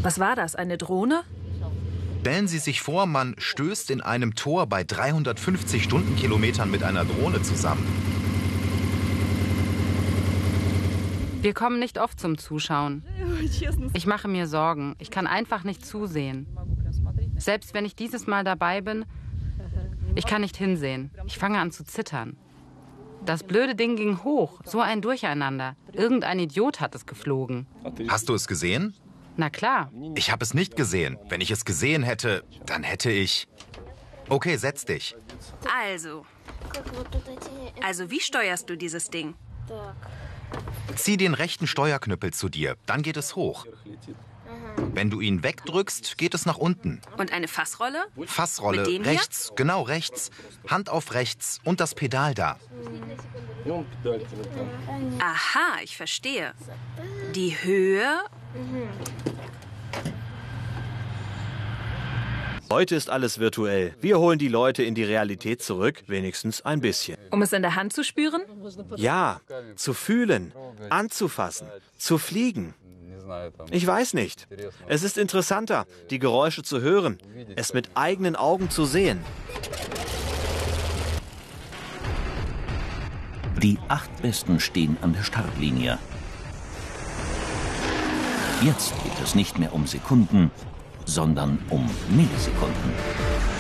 Was war das, eine Drohne? Stellen Sie sich vor, man stößt in einem Tor bei 350 Stundenkilometern mit einer Drohne zusammen. Wir kommen nicht oft zum Zuschauen. Ich mache mir Sorgen. Ich kann einfach nicht zusehen. Selbst wenn ich dieses Mal dabei bin, ich kann nicht hinsehen. Ich fange an zu zittern. Das blöde Ding ging hoch, so ein Durcheinander. Irgendein Idiot hat es geflogen. Hast du es gesehen? Na klar. Ich habe es nicht gesehen. Wenn ich es gesehen hätte, dann hätte ich... Okay, setz dich. Also wie steuerst du dieses Ding? Zieh den rechten Steuerknüppel zu dir, dann geht es hoch. Wenn du ihn wegdrückst, geht es nach unten. Und eine Fassrolle? Fassrolle, Mit dem hier? rechts, genau rechts. Hand auf rechts und das Pedal da. Aha, ich verstehe. Die Höhe? Heute ist alles virtuell. Wir holen die Leute in die Realität zurück, wenigstens ein bisschen. Um es in der Hand zu spüren? Ja, zu fühlen, anzufassen, zu fliegen. Ich weiß nicht. Es ist interessanter, die Geräusche zu hören, es mit eigenen Augen zu sehen. Die 8 Besten stehen an der Startlinie. Jetzt geht es nicht mehr um Sekunden, sondern um Millisekunden.